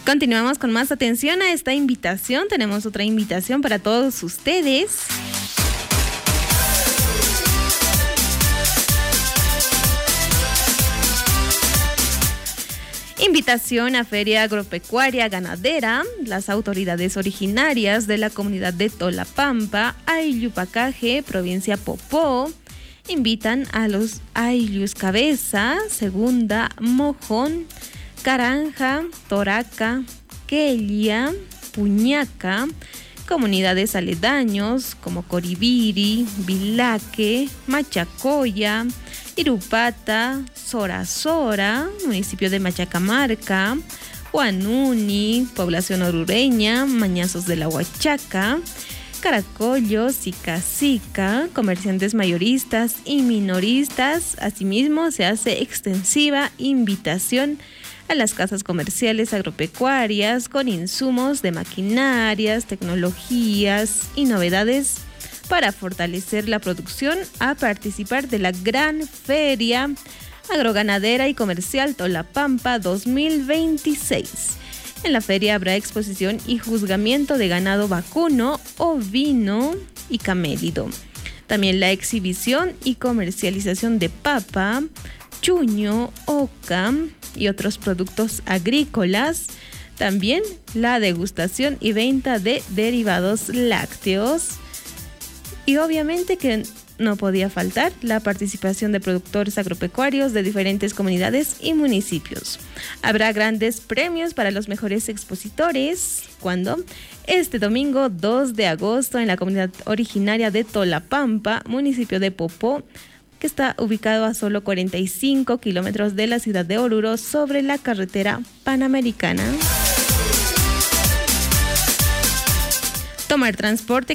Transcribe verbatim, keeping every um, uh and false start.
Continuamos con más atención a esta invitación. Tenemos otra invitación para todos ustedes. Invitación a Feria Agropecuaria Ganadera. Las autoridades originarias de la comunidad de Tolapampa, Ayllupacaje, provincia Popó, invitan a los Ayllus Cabeza, Segunda, Mojón, Caranja, Toraca, Quelia, Puñaca, comunidades aledaños como Coribiri, Vilaque, Machacoya, Irupata, Sorazora, municipio de Machacamarca, Huanuni, población orureña, Mañazos de la Huachaca, Caracollo, Sicacica, comerciantes mayoristas y minoristas. Asimismo, se hace extensiva invitación a las casas comerciales agropecuarias con insumos de maquinarias, tecnologías y novedades para fortalecer la producción a participar de la gran Feria Agroganadera y Comercial Tolapampa dos mil veintiséis. En la feria habrá exposición y juzgamiento de ganado vacuno, ovino y camélido. También la exhibición y comercialización de papa, chuño, oca y otros productos agrícolas. También la degustación y venta de derivados lácteos. Y obviamente que no podía faltar la participación de productores agropecuarios de diferentes comunidades y municipios. Habrá grandes premios para los mejores expositores. ¿Cuándo? Este domingo dos de agosto en la comunidad originaria de Tolapampa, municipio de Popó, que está ubicado a solo cuarenta y cinco kilómetros de la ciudad de Oruro sobre la carretera panamericana. Tomar transporte